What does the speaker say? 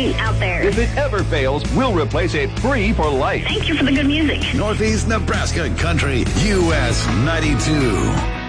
country out there. If it ever fails, we'll replace it free for life. Thank you for the good music. Northeast Nebraska Country, US 92.